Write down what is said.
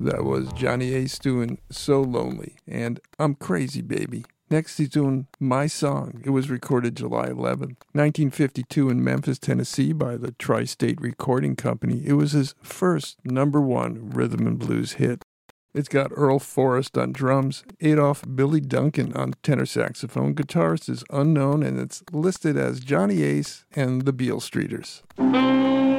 That was Johnny Ace doing So Lonely, and I'm Crazy Baby. Next he's doing My Song. It was recorded July 11th, 1952 in Memphis, Tennessee by the Tri-State Recording Company. It was his first #1 rhythm and blues hit. It's got Earl Forrest on drums, Adolph Billy Duncan on tenor saxophone. Guitarist is unknown, and it's listed as Johnny Ace and the Beale Streeters.